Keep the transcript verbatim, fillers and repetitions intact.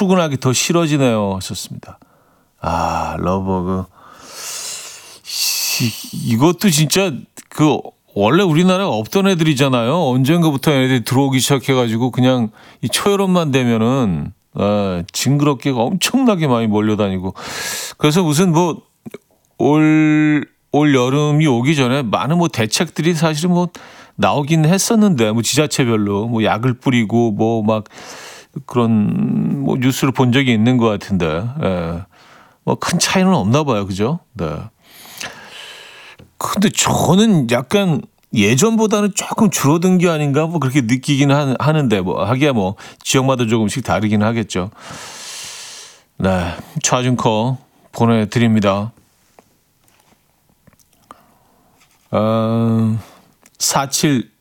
출근하기 더 싫어지네요. 하셨습니다. 아, 러버그. 이것도 진짜 그 원래 우리나라에 없던 애들이잖아요. 언젠가부터 애들이 들어오기 시작해가지고 그냥 이 초여름만 되면은 아, 징그럽게 엄청나게 많이 몰려다니고. 그래서 무슨 뭐 올 올 여름이 오기 전에 많은 뭐 대책들이 사실은 뭐 나오긴 했었는데 뭐 지자체별로 뭐 약을 뿌리고 뭐 막 그런 뭐 뉴스를 본 적이 있는 것 같은데 예. 뭐 큰 차이는 없나 봐요, 그죠? 네. 근데 저는 약간 예전보다는 조금 줄어든 게 아닌가 뭐 그렇게 느끼기는 하는데 뭐 하기야 뭐 지역마다 조금씩 다르긴 하겠죠. 네, 차준커 보내드립니다. 어, 사칠육삼